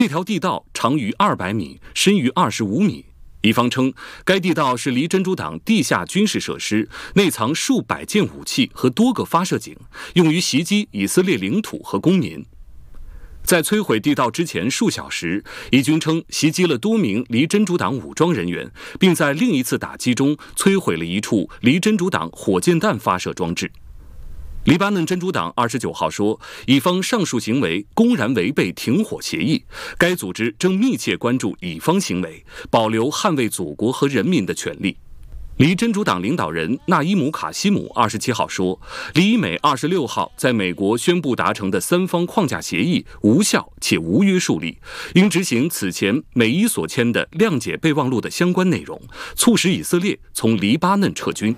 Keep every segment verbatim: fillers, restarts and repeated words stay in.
这条地道长逾二百米，深逾二十五米。乙方称，该地道是离真主党地下军事设施，内藏数百件武器和多个发射井，用于袭击以色列领土和公民。在摧毁地道之前数小时，以军称袭击了多名离真主党武装人员，并在另一次打击中摧毁了一处离真主党火箭弹发射装置。黎巴嫩真主党二十九号说，乙方上述行为公然违背停火协议，该组织正密切关注乙方行为，保留捍卫祖国和人民的权利。离真主党领导人纳伊姆·卡西姆二十七号说，离美二十六号在美国宣布达成的三方框架协议无效且无约束力，应执行此前美伊所签的谅解备忘录的相关内容，促使以色列从黎巴嫩撤军。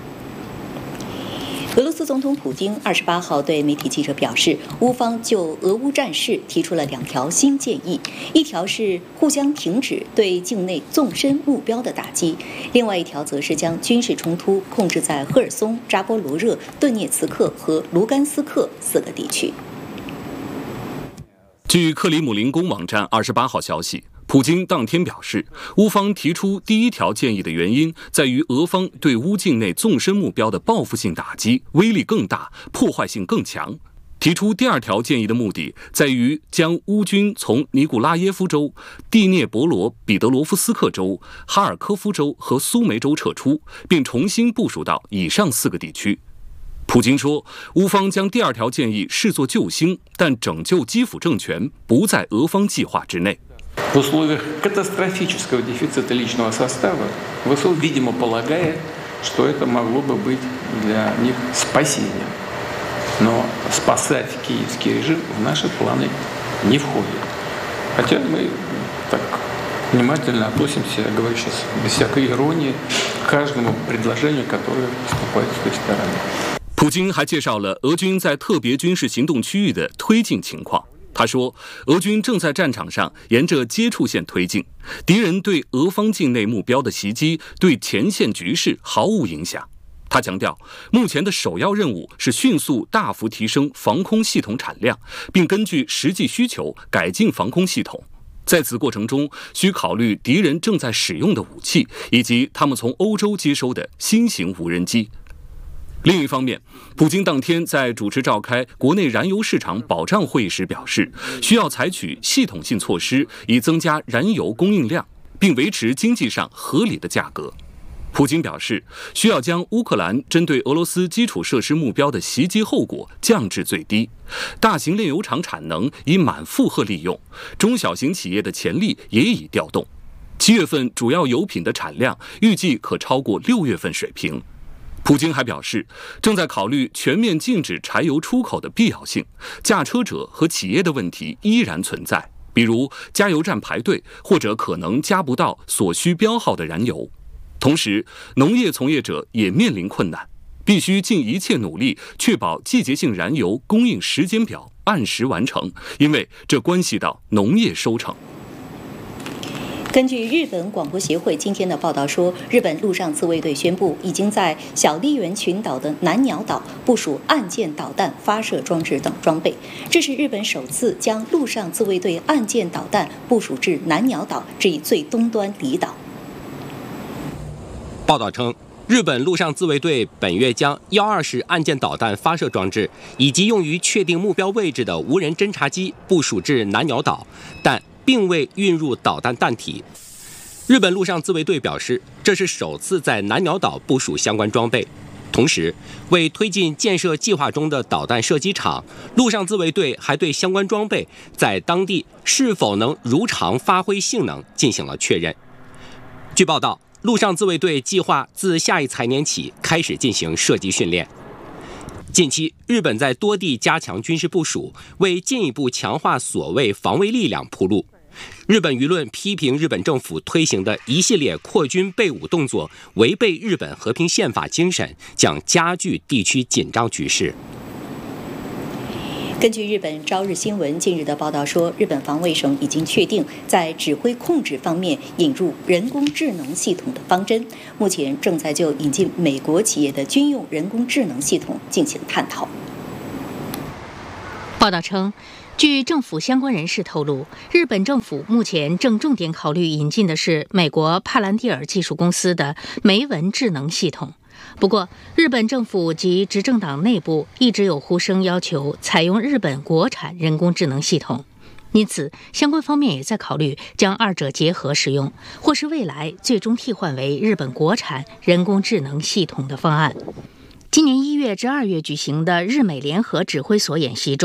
俄罗斯总统普京二十八号对媒体记者表示，乌方就俄乌战事提出了两条新建议，一条是互相停止对境内纵深目标的打击，另外一条则是将军事冲突控制在赫尔松、扎波罗热、顿涅茨克和卢甘斯克四个地区。 据克里姆林宫网站二十八号消息，普京当天表示，乌方提出第一条建议的原因在于俄方对乌境内纵深目标的报复性打击威力更大，破坏性更强。提出第二条建议的目的在于将乌军从尼古拉耶夫州、蒂涅博罗彼得罗夫斯克州、哈尔科夫州和苏梅州撤出，并重新部署到以上四个地区。普京说，乌方将第二条建议视作救星，但拯救基辅政权不在俄方计划之内。 В условиях катастрофического дефицита личного состава ВСУ, видимо, полагает, что это могло бы быть для них спасением. Но спасать киевский режим в наши планы не входит. Хотя мы так внимательно относимся, я говорю сейчас без всякой иронии, к каждому предложению, которое поступает с той стороны. 普京还介绍了俄军在特别军事行动区域的推进情况。他说，俄军正在战场上沿着接触线推进，敌人对俄方境内目标的袭击对前线局势毫无影响。他强调，目前的首要任务是迅速大幅提升防空系统产量，并根据实际需求改进防空系统。在此过程中，需考虑敌人正在使用的武器，以及他们从欧洲接收的新型无人机。另一方面，普京当天在主持召开国内燃油市场保障会议时表示，需要采取系统性措施，以增加燃油供应量，并维持经济上合理的价格。普京表示，需要将乌克兰针对俄罗斯基础设施目标的袭击后果降至最低，大型炼油厂产能已满负荷利用，中小型企业的潜力也已调动。七月份主要油品的产量预计可超过六月份水平。普京还表示，正在考虑全面禁止柴油出口的必要性，驾车者和企业的问题依然存在，比如加油站排队或者可能加不到所需标号的燃油。同时，农业从业者也面临困难，必须尽一切努力确保季节性燃油供应时间表按时完成，因为这关系到农业收成。 根据日本广播协会今天的报道说，日本陆上自卫队宣布已经在小笠原群岛的南鸟岛部署岸舰导弹发射装置等装备，这是日本首次将陆上自卫队岸舰导弹部署至南鸟岛这一最东端离岛。 报道称，日本陆上自卫队本月将幺二式岸舰导弹发射装置以及用于确定目标位置的无人侦察机部署至南鸟岛，但并未运入导弹弹体。日本陆上自卫队表示，这是首次在南鸟岛部署相关装备。同时，为推进建设计划中的导弹射击场，陆上自卫队还对相关装备在当地是否能如常发挥性能进行了确认。据报道，陆上自卫队计划自下一财年起开始进行射击训练。近期，日本在多地加强军事部署，为进一步强化所谓防卫力量铺路。日本舆论批评日本政府推行的一系列扩军备武动作违背日本和平宪法精神，将加剧地区紧张局势。 根据日本朝日新闻近日的报道说，日本防卫省已经确定在指挥控制方面引入人工智能系统的方针，目前正在就引进美国企业的军用人工智能系统进行探讨。 报道称， 据政府相关人士透露，日本政府目前正重点考虑引进的是美国帕兰蒂尔技术公司的梅文智能系统。不过，日本政府及执政党内部一直有呼声要求采用日本国产人工智能系统，因此相关方面也在考虑将二者结合使用，或是未来最终替换为日本国产人工智能系统的方案。今年一月至二月举行的日美联合指挥所演习中，